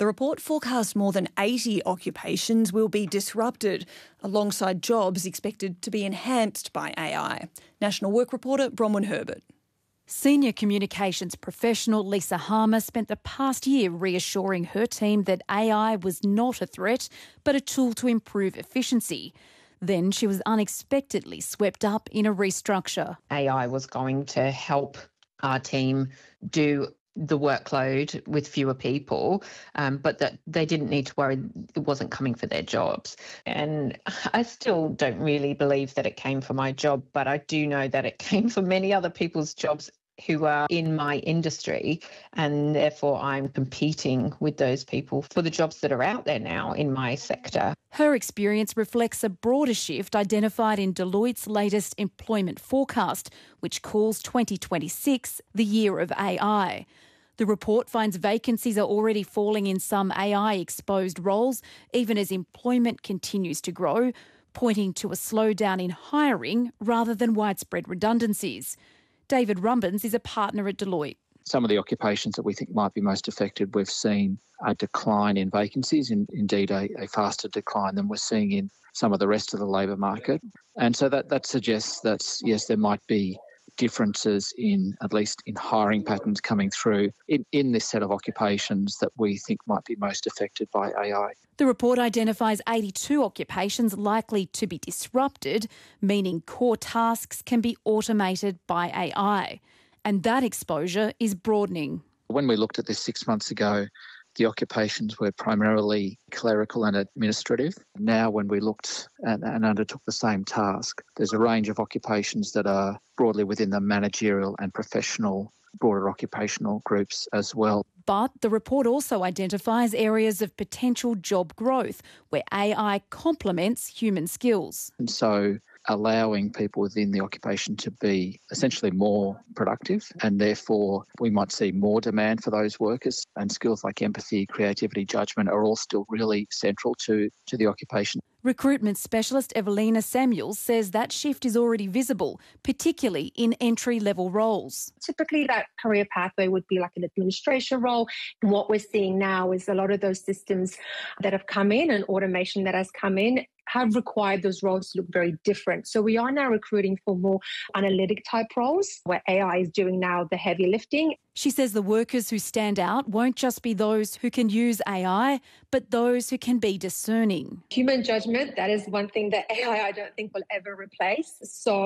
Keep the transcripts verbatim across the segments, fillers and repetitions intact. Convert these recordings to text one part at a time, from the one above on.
The report forecasts more than eighty occupations will be disrupted, alongside jobs expected to be enhanced by A I. National Work reporter Bronwyn Herbert. Senior communications professional Lisa Harmer spent the past year reassuring her team that A I was not a threat, but a tool to improve efficiency. Then she was unexpectedly swept up in a restructure. A I was going to help our team do the workload with fewer people, um, but that they didn't need to worry it wasn't coming for their jobs. And I still don't really believe that it came for my job, but I do know that it came for many other people's jobs who are in my industry, and therefore I'm competing with those people for the jobs that are out there now in my sector. Her experience reflects a broader shift identified in Deloitte's latest employment forecast, which calls twenty twenty-six the year of A I. The report finds vacancies are already falling in some A I-exposed roles, even as employment continues to grow, pointing to a slowdown in hiring rather than widespread redundancies. David Rumbens is a partner at Deloitte. Some of the occupations that we think might be most affected, we've seen a decline in vacancies, in, indeed a, a faster decline than we're seeing in some of the rest of the labour market. And so that, that suggests that, yes, there might be differences in, at least in hiring patterns coming through in, in this set of occupations that we think might be most affected by A I. The report identifies eighty-two occupations likely to be disrupted, meaning core tasks can be automated by A I. And that exposure is broadening. When we looked at this six months ago, the occupations were primarily clerical and administrative. Now, when we looked and, and undertook the same task, there's a range of occupations that are broadly within the managerial and professional, broader occupational groups as well. But the report also identifies areas of potential job growth where A I complements human skills. And so allowing people within the occupation to be essentially more productive, and therefore we might see more demand for those workers, and skills like empathy, creativity, judgment are all still really central to, to the occupation. Recruitment specialist Evelina Samuels says that shift is already visible, particularly in entry-level roles. Typically that career pathway would be like an administration role. And what we're seeing now is a lot of those systems that have come in and automation that has come in have required those roles to look very different. So we are now recruiting for more analytic type roles where A I is doing now the heavy lifting. She says the workers who stand out won't just be those who can use A I, but those who can be discerning. Human judgment, that is one thing that A I I don't think will ever replace.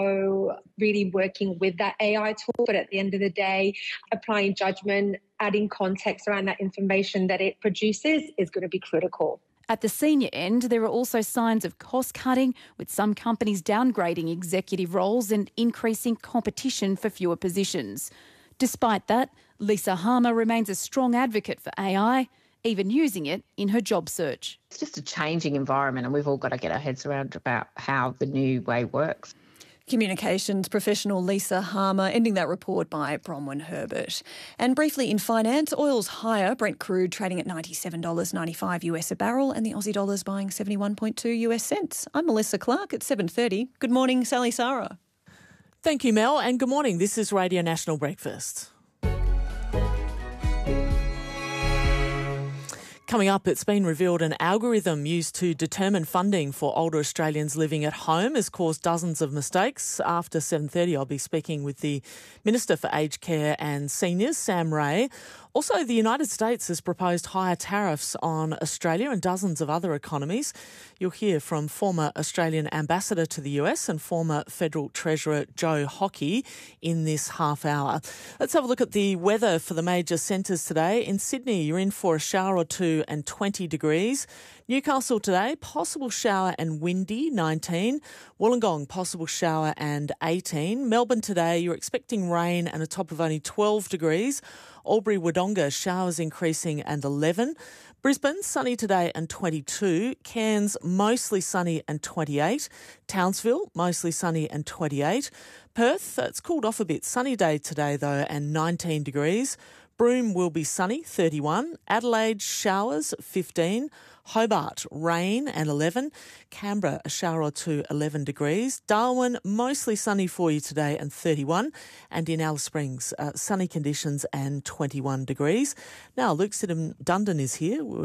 So really working with that A I tool, but at the end of the day, applying judgment, adding context around that information that it produces is going to be critical. At the senior end, there are also signs of cost-cutting, with some companies downgrading executive roles and increasing competition for fewer positions. Despite that, Lisa Harmer remains a strong advocate for A I, even using it in her job search. It's just a changing environment, and we've all got to get our heads around about how the new way works. Communications professional Lisa Harmer, ending that report by Bronwyn Herbert. And briefly in finance, oil's higher, Brent crude trading at ninety-seven dollars ninety-five US a barrel, and the Aussie dollar's buying seventy-one point two US cents. I'm Melissa Clark at seven thirty. Good morning, Sally Sarah. Thank you, Mel, and good morning. This is Radio National Breakfast. Coming up, it's been revealed an algorithm used to determine funding for older Australians living at home has caused dozens of mistakes. After seven thirty, I'll be speaking with the Minister for Aged Care and Seniors, Sam Ray. Also, the United States has proposed higher tariffs on Australia and dozens of other economies. You'll hear from former Australian ambassador to the U S and former Federal Treasurer Joe Hockey in this half hour. Let's have a look at the weather for the major centres today. In Sydney, you're in for a shower or two and twenty degrees. Newcastle today, possible shower and windy, nineteen. Wollongong, possible shower and eighteen. Melbourne today, you're expecting rain and a top of only twelve degrees. Albury, Wodonga, showers increasing and eleven. Brisbane, sunny today and twenty-two. Cairns, mostly sunny and twenty-eight. Townsville, mostly sunny and twenty-eight. Perth, it's cooled off a bit. Sunny day today though and nineteen degrees. Broome will be sunny, thirty-one. Adelaide, showers, fifteen. Hobart, rain and eleven. Canberra, a shower or two, eleven degrees. Darwin, mostly sunny for you today and thirty-one. And in Alice Springs, uh, sunny conditions and twenty-one degrees. Now, Luke Siddham Dundon is here